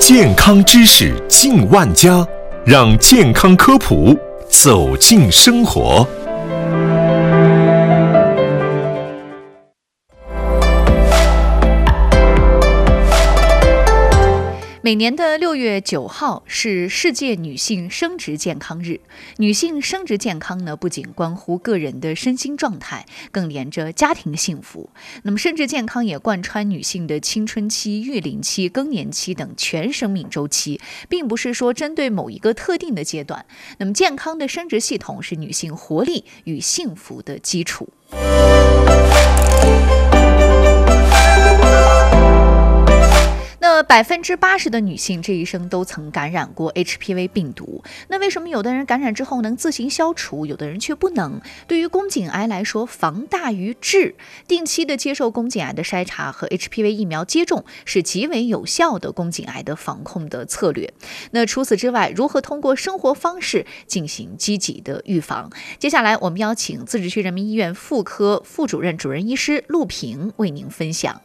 健康知识进万家，让健康科普走进生活。 每年的6月9号是世界女性生殖健康日。女性生殖健康呢，不仅关乎个人的身心状态，更连着家庭幸福。那么生殖健康也贯穿女性的青春期、育龄期、更年期等全生命周期，并不是说针对某一个特定的阶段。那么健康的生殖系统是女性活力与幸福的基础。那80%的女性这一生都曾感染过 HPV 病毒。那为什么有的人感染之后能自行消除，有的人却不能？对于宫颈癌来说，防大于治，定期的接受宫颈癌的筛查和 HPV 疫苗接种是极为有效的宫颈癌的防控的策略。那除此之外，如何通过生活方式进行积极的预防？接下来我们邀请自治区人民医院妇科副主任主任医师陆平为您分享。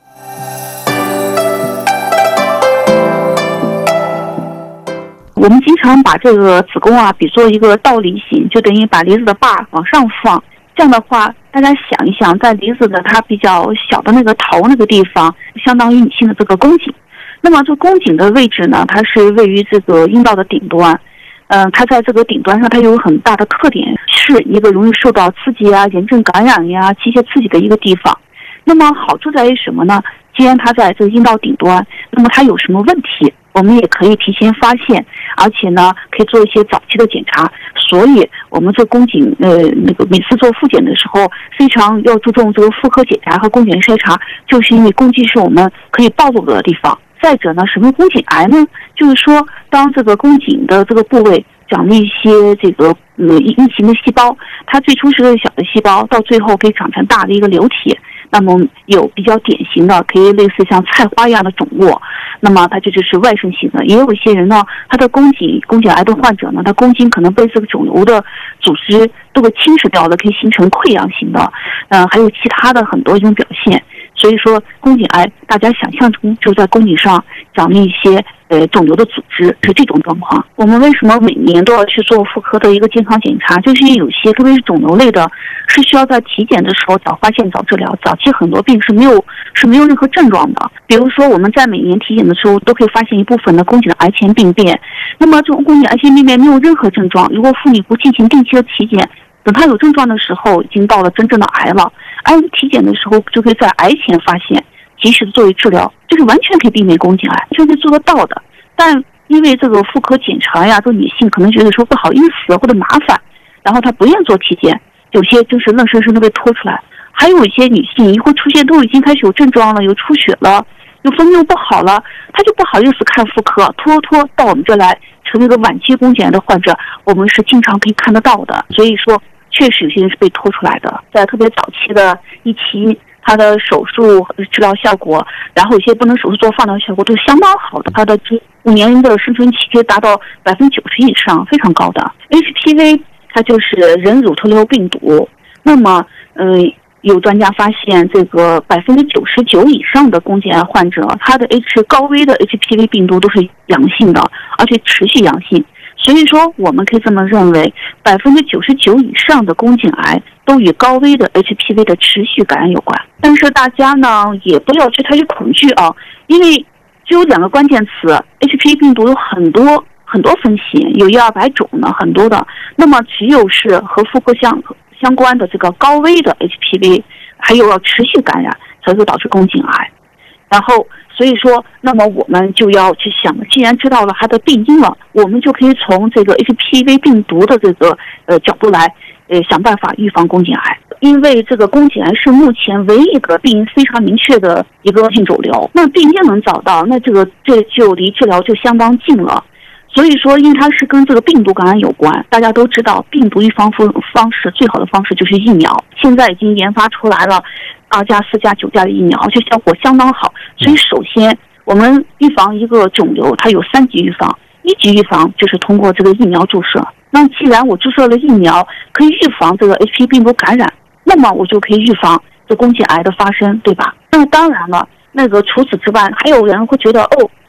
我们经常把这个子宫比作一个倒梨形，就等于把梨子的把往上放。这样的话，大家想一想，在梨子的它比较小的那个头那个地方，相当于女性的这个宫颈。那么这宫颈的位置呢，它是位于这个阴道的顶端。它在这个顶端上，它有很大的特点，是一个容易受到刺激炎症感染器械刺激的一个地方。那么好处在于什么呢？既然它在这个阴道顶端，那么它有什么问题，我们也可以提前发现，而且呢，可以做一些早期的检查。所以，我们这宫颈每次做复检的时候，非常要注重这个妇科检查和宫颈筛查，就是因为宫颈是我们可以暴露的地方。再者呢，什么宫颈癌呢？就是说，当这个宫颈的这个部位长了一些这个异形的细胞，它最初是个小的细胞，到最后可以长成大的一个瘤体。那么有比较典型的，可以类似像菜花一样的肿络，那么它就是外生性的。也有一些人呢，他的宫颈癌的患者呢，他宫颈可能被这个肿瘤的组织都给侵蚀掉了，可以形成溃疡型的，还有其他的很多一种表现。所以说，宫颈癌大家想象中就在宫颈上长了一些肿瘤的组织，是这种状况。我们为什么每年都要去做妇科的一个健康检查？就是因为有些特别是肿瘤类的，是需要在体检的时候早发现早治疗。早期很多病是没有任何症状的。比如说我们在每年体检的时候都可以发现一部分的宫颈的癌前病变。那么这种宫颈癌前病变没有任何症状，如果妇女不进行定期的体检，等她有症状的时候，已经到了真正的癌了。而体检的时候就可以在癌前发现，及时的作为治疗，就是完全可以避免宫颈癌，这是做得到的。但因为这个妇科检查这女性可能觉得说不好意思或者麻烦，然后她不愿做体检，有些就是愣生生的被拖出来。还有一些女性会出现都已经开始有症状了，有出血了，有分泌不好了，她就不好意思看妇科，拖到我们这来，成为一个晚期宫颈癌的患者，我们是经常可以看得到的。所以说确实有些人是被拖出来的，在特别早期的一期，他的手术治疗效果，然后有些不能手术做放疗效果都是相当好的，他的5年的生存期可以达到90%以上，非常高的。HPV 它就是人乳头瘤病毒，那么有专家发现，这个99%以上的宫颈癌患者，他的高危的 HPV 病毒都是阳性的，而且持续阳性。所以说，我们可以这么认为，99%以上的宫颈癌都与高危的 HPV 的持续感染有关。但是大家呢，也不要太去恐惧因为只有2个关键词 ，HPV 病毒有很多分型，有100-200种呢，很多的。那么只有是和妇科相关的这个高危的 HPV， 还有要持续感染才会导致宫颈癌。然后所以说，那么我们就要去想，既然知道了它的病因了，我们就可以从这个 HPV 病毒的这个角度来想办法预防宫颈癌。因为这个宫颈癌是目前唯一一个病因非常明确的一个性肿瘤，那病因能找到，那这就离治疗就相当近了。所以说，因为它是跟这个病毒感染有关，大家都知道病毒预防方式最好的方式就是疫苗，现在已经研发出来了2价、4价、9价的疫苗，而且效果相当好。所以首先我们预防一个肿瘤，它有3级预防。1级预防就是通过这个疫苗注射。那既然我注射了疫苗，可以预防这个 HPV 病毒感染，那么我就可以预防这宫颈癌的发生，对吧？那当然了，除此之外，还有人会觉得